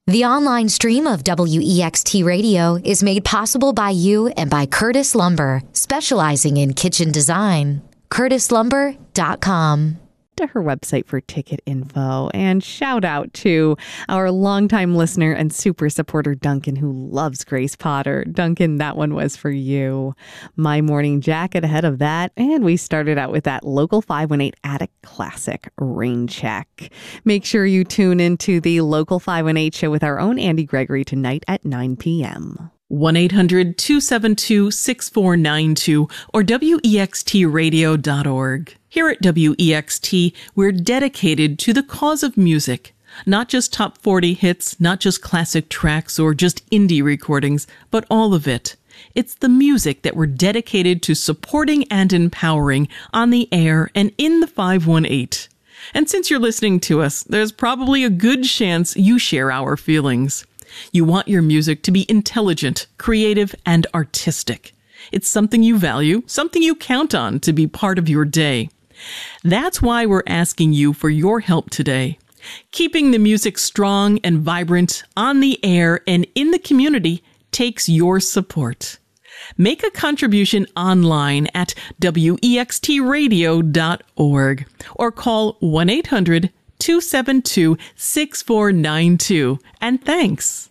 The online stream of WEXT Radio is made possible by you and by Curtis Lumber, specializing in kitchen design. CurtisLumber.com. To her website for ticket info, and shout out to our longtime listener and super supporter Duncan, who loves Grace Potter. Duncan, that one was for you. My Morning Jacket ahead of that, and we started out with that Local 518 Attic Classic Rain Check. Make sure you tune into the Local 518 show with our own Andy Gregory tonight at 9 p.m. 1-800-272-6492 or WEXTradio.org. Here at WEXT, we're dedicated to the cause of music. Not just top 40 hits, not just classic tracks or just indie recordings, but all of it. It's the music that we're dedicated to supporting and empowering on the air and in the 518. And since you're listening to us, there's probably a good chance you share our feelings. You want your music to be intelligent, creative, and artistic. It's something you value, something you count on to be part of your day. That's why we're asking you for your help today. Keeping the music strong and vibrant on the air and in the community takes your support. Make a contribution online at WEXTradio.org or call 1-800-272-6492. And thanks.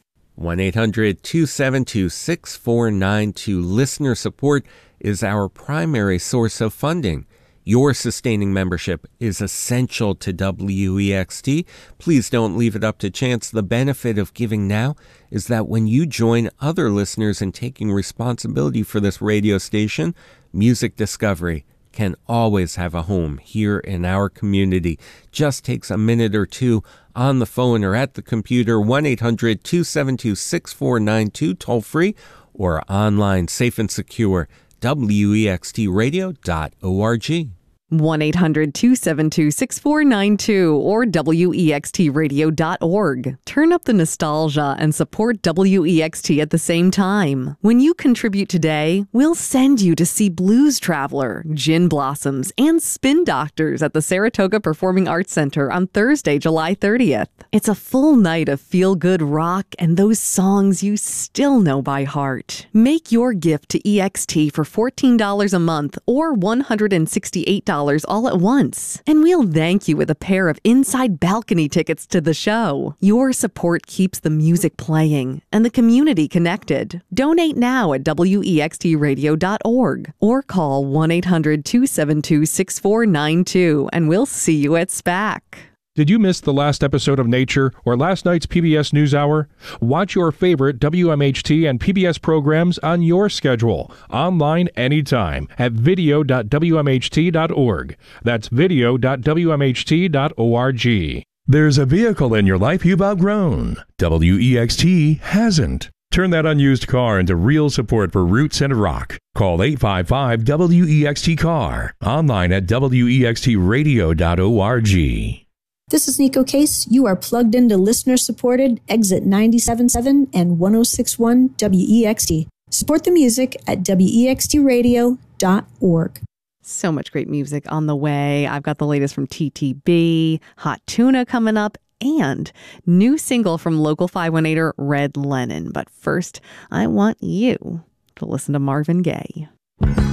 1-800-272-6492. Listener support is our primary source of funding. Your sustaining membership is essential to WEXT. Please don't leave it up to chance. The benefit of giving now is that when you join other listeners in taking responsibility for this radio station, music discovery can always have a home here in our community. Just takes a minute or two on the phone or at the computer. 1-800-272-6492, toll free, or online, safe and secure, WEXTradio.org. 1-800-272-6492 or WEXTradio.org. Turn up the nostalgia and support WEXT at the same time. When you contribute today, we'll send you to see Blues Traveler, Gin Blossoms, and Spin Doctors at the Saratoga Performing Arts Center on Thursday, July 30th. It's a full night of feel-good rock and those songs you still know by heart. Make your gift to EXT for $14 a month or $168 all at once. And we'll thank you with a pair of inside balcony tickets to the show. Your support keeps the music playing and the community connected. Donate now at WEXTradio.org or call 1-800-272-6492 and we'll see you at SPAC. Did you miss the last episode of Nature or last night's PBS NewsHour? Watch your favorite WMHT and PBS programs on your schedule, online anytime at video.wmht.org. That's video.wmht.org. There's a vehicle in your life you've outgrown. WEXT hasn't. Turn that unused car into real support for Roots and Rock. Call 855-WEXT-CAR. Online at wextradio.org. This is Nico Case. You are plugged into listener-supported Exit 97.7 and 106.1 WEXT. Support the music at WEXTradio.org. So much great music on the way. I've got the latest from TTB, Hot Tuna coming up, and new single from Local 518er Red Lennon. But first, I want you to listen to Marvin Gaye.